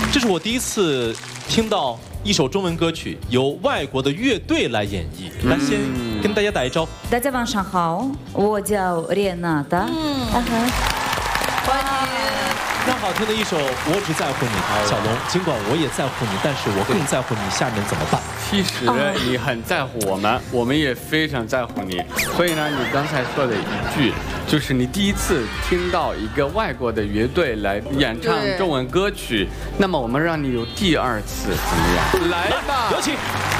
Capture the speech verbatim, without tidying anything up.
这是我第一次听到一首中文歌曲由外国的乐队来演绎。来，先跟大家打一招呼。 大家晚上好，我叫Renata。嗯， 欢迎。非常好听的一首《我只在乎你》，小龙，尽管我也在乎你，但是我更在乎你下面怎么办。 其实你很在乎我们，我们也非常在乎你。所以呢，你刚才说的一句，就是你第一次听到一个外国的乐队来演唱中文歌曲，那么我们让你有第二次，怎么样？来吧， 有请。